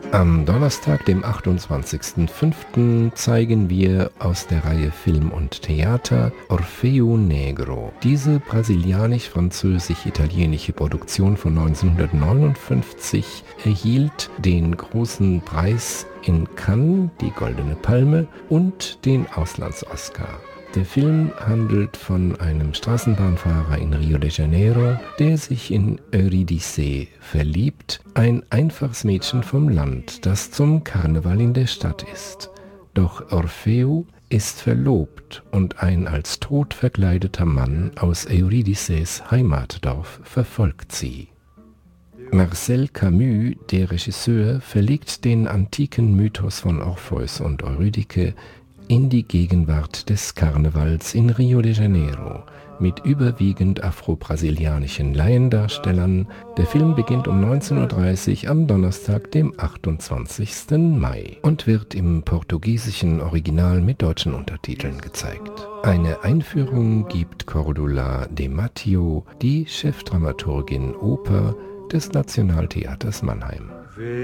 Am Donnerstag, dem 28.05., zeigen wir aus der Reihe Film und Theater Orfeo Negro. Diese brasilianisch-französisch-italienische Produktion von 1959 erhielt den großen Preis in Cannes, die Goldene Palme, und den Auslands-Oscar. Der Film handelt von einem Straßenbahnfahrer in Rio de Janeiro, der sich in Eurídice verliebt, ein einfaches Mädchen vom Land, das zum Karneval in der Stadt ist. Doch Orfeo ist verlobt und ein als tot verkleideter Mann aus Eurídices Heimatdorf verfolgt sie. Marcel Camus, der Regisseur, verlegt den antiken Mythos von Orpheus und Eurydike in die Gegenwart des Karnevals in Rio de Janeiro mit überwiegend afro-brasilianischen Laiendarstellern. Der Film beginnt um 19:30 Uhr am Donnerstag, dem 28. Mai und wird im portugiesischen Original mit deutschen Untertiteln gezeigt. Eine Einführung gibt Cordula de Matteo, die Chefdramaturgin Oper des Nationaltheaters Mannheim.